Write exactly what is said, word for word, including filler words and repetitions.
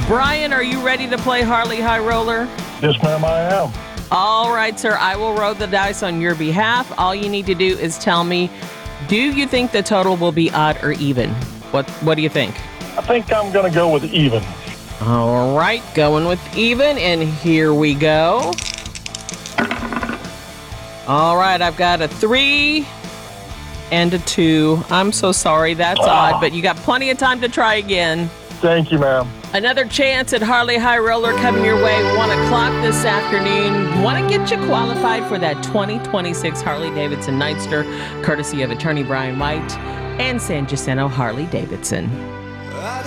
Brian, are you ready to play Harley High Roller? Yes, ma'am, I am. All right, sir. I will roll the dice on your behalf. All you need to do is tell me, do you think the total will be odd or even? What What do you think? I think I'm going to go with even. All right, going with even, and here we go. All right, I've got a three and a two. I'm so sorry, that's Ah. odd, but you got plenty of time to try again. Thank you, ma'am. Another chance at Harley High Roller coming your way, one o'clock this afternoon. Want to get you qualified for that twenty twenty-six Harley-Davidson Nightster, courtesy of attorney Brian White and San Jacinto Harley-Davidson.